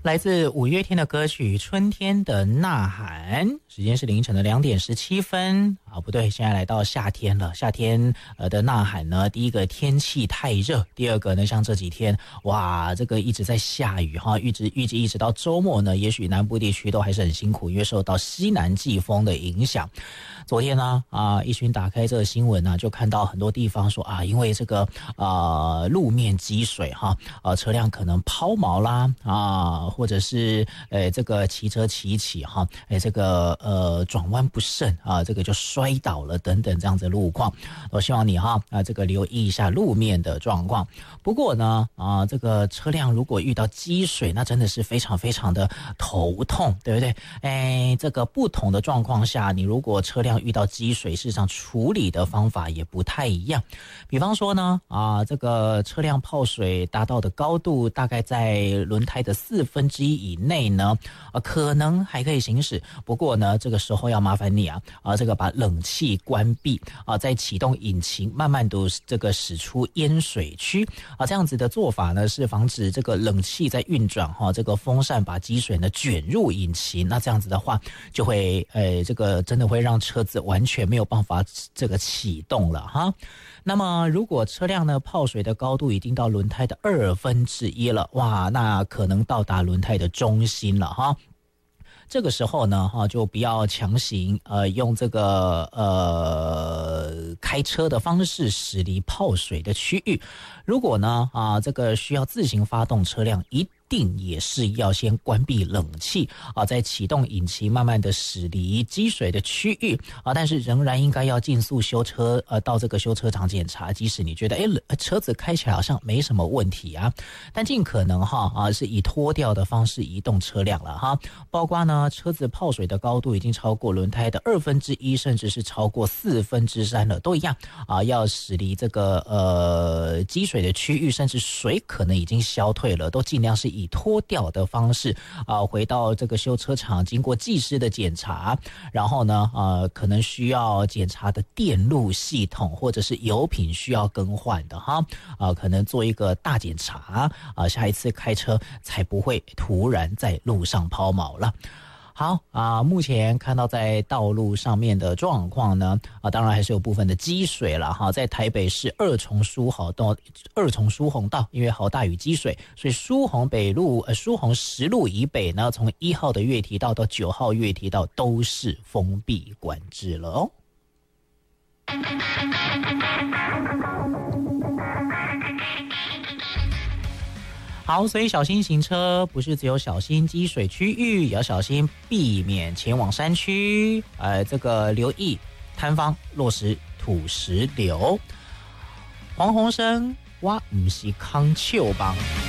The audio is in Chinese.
来自五月天的歌曲《春天的呐喊》，时间是凌晨的2点17分啊，不对，现在来到夏天了。夏天的呐喊呢，第一个天气太热，第二个呢，像这几天哇，这个一直在下雨哈，预计一直到周末呢，也许南部地区都还是很辛苦，因为受到西南季风的影响。昨天呢一群打开这个新闻呢，就看到很多地方说因为这个路面积水哈，车辆可能抛锚啦或者是这个骑车骑起哈，这个转弯不慎这个就摔倒了等等这样子的路况。我希望你这个留意一下路面的状况。不过呢这个车辆如果遇到积水，那真的是非常非常的头痛，对不对？这个不同的状况下，你如果车辆遇到积水，事实上处理的方法也不太一样。比方说呢这个车辆泡水达到的高度大概在轮胎的1/4以内呢可能还可以行驶。不过呢这个时候要麻烦你这个把冷气关闭再启动引擎，慢慢的这个驶出淹水区这样子的做法呢，是防止这个冷气在运转这个风扇把积水呢卷入引擎。那这样子的话就会这个真的会让车子完全没有办法这个启动了哈。那么如果车辆呢泡水的高度已经到轮胎的1/2了，哇，那可能到达轮胎的中心了哈。这个时候呢就不要强行用这个开车的方式驶离泡水的区域。如果呢这个需要自行发动车辆，一定也是要先关闭冷气再启动引擎，慢慢的驶离积水的区域但是仍然应该要尽速修车到这个修车厂检查。即使你觉得车子开起来好像没什么问题但尽可能是以拖吊的方式移动车辆了包括呢车子泡水的高度已经超过轮胎的1/2，甚至是超过3/4了，都一样要驶离这个积水的区域，甚至水可能已经消退了，都尽量是以拖吊的方式回到这个修车厂，经过技师的检查，然后呢可能需要检查的电路系统或者是油品需要更换的可能做一个大检查下一次开车才不会突然在路上抛锚了。好目前看到在道路上面的状况呢当然还是有部分的积水了在台北市二重疏洪道，因为好大雨积水，所以疏洪实路以北呢，从1号的月堤道到9号月堤道都是封闭管制了哦。好，所以小心行车不是只有小心积水区域，也要小心避免前往山区这个留意摊方落实土石流。黄鸿升我不是康笑帮。